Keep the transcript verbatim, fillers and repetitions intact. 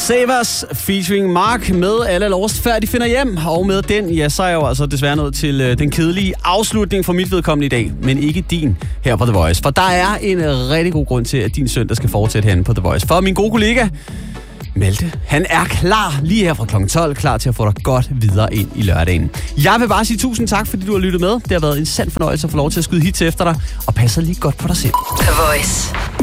Save Us featuring Mark med Alle er lost, før de finder hjem. Og med den, ja, så er jeg jo altså desværre nået til øh, den kedelige afslutning for mit vedkommende i dag. Men ikke din her på The Voice. For der er en rigtig god grund til, at din søndag skal fortsætte herinde på The Voice. For min gode kollega, Malte, han er klar lige her fra klokken tolv, klar til at få dig godt videre ind i lørdagen. Jeg vil bare sige tusind tak, fordi du har lyttet med. Det har været en sand fornøjelse at få lov til at skyde hits efter dig, og passer lige godt på dig selv. The Voice.